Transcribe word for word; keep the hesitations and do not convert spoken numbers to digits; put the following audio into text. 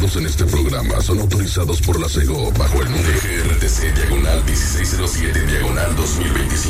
utilizados en este programa son autorizados por la SEGO bajo el número G R T C diagonal dieciséis cero siete diagonal dos mil veinticinco.